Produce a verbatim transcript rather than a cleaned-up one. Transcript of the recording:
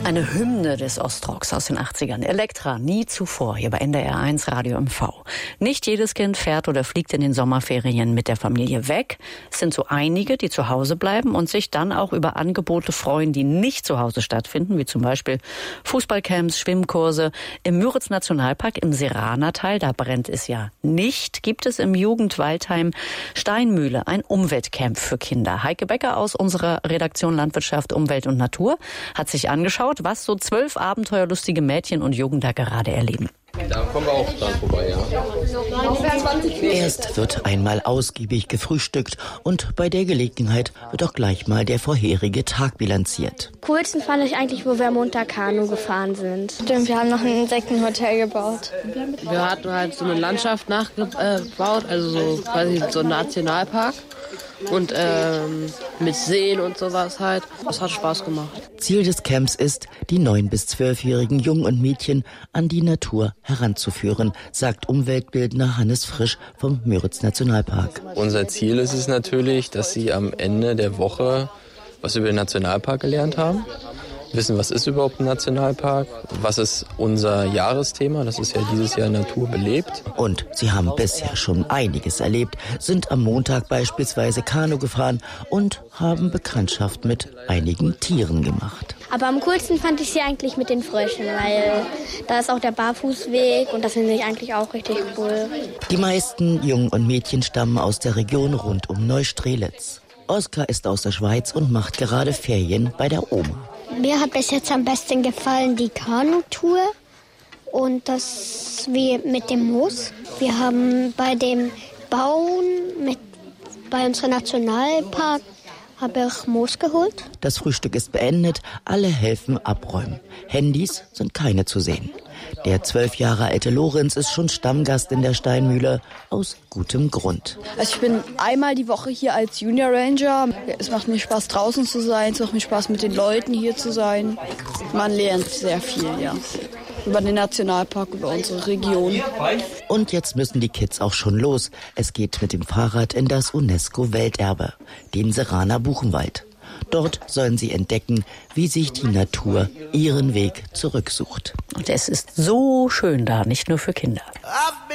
Eine Hymne des Ostrocks aus den achtzigern. Elektra, nie zuvor, hier bei N D R eins Radio M V. Nicht jedes Kind fährt oder fliegt in den Sommerferien mit der Familie weg. Es sind so einige, die zu Hause bleiben und sich dann auch über Angebote freuen, die nicht zu Hause stattfinden, wie zum Beispiel Fußballcamps, Schwimmkurse. Im Müritz-Nationalpark im Seraner-Teil, da brennt es ja nicht, gibt es im Jugendwaldheim Steinmühle ein Umweltcamp für Kinder. Heike Becker aus unserer Redaktion Landwirtschaft, Umwelt und Natur hat sich angeschaut, was so zwölf abenteuerlustige Mädchen und Jungen da gerade erleben. Da kommen wir auch dann vorbei, ja. Erst wird einmal ausgiebig gefrühstückt und bei der Gelegenheit wird auch gleich mal der vorherige Tag bilanziert. Coolsten fand ich eigentlich, wo wir am Montag Kanu gefahren sind. Stimmt, wir haben noch ein Insektenhotel gebaut. Wir hatten halt so eine Landschaft nachgebaut, also so quasi so ein Nationalpark. Und ähm, mit Seen und sowas halt. Das hat Spaß gemacht. Ziel des Camps ist, die neun- bis zwölfjährigen Jungen und Mädchen an die Natur heranzuführen, sagt Umweltbildner Hannes Frisch vom Müritz-Nationalpark. Unser Ziel ist es natürlich, dass sie am Ende der Woche was über den Nationalpark gelernt haben. Wissen, was ist überhaupt ein Nationalpark? Was ist unser Jahresthema? Das ist ja dieses Jahr Natur belebt. Und sie haben bisher schon einiges erlebt, sind am Montag beispielsweise Kanu gefahren und haben Bekanntschaft mit einigen Tieren gemacht. Aber am coolsten fand ich sie eigentlich mit den Fröschen, weil da ist auch der Barfußweg und das finde ich eigentlich auch richtig cool. Die meisten Jungen und Mädchen stammen aus der Region rund um Neustrelitz. Oskar ist aus der Schweiz und macht gerade Ferien bei der Oma. Mir hat bis jetzt am besten gefallen die Kanutour und das wie mit dem Moos. Wir haben bei dem Bauen mit bei unserem Nationalpark habe ich Moos geholt. Das Frühstück ist beendet, alle helfen abräumen. Handys sind keine zu sehen. Der zwölf Jahre alte Lorenz ist schon Stammgast in der Steinmühle, aus gutem Grund. Also ich bin einmal die Woche hier als Junior Ranger. Es macht mir Spaß, draußen zu sein. Es macht mir Spaß, mit den Leuten hier zu sein. Man lernt sehr viel, ja. Über den Nationalpark, über unsere Region. Und jetzt müssen die Kids auch schon los. Es geht mit dem Fahrrad in das UNESCO-Welterbe, den Seraner Buchenwald. Dort sollen sie entdecken, wie sich die Natur ihren Weg zurücksucht. Und es ist so schön da, nicht nur für Kinder.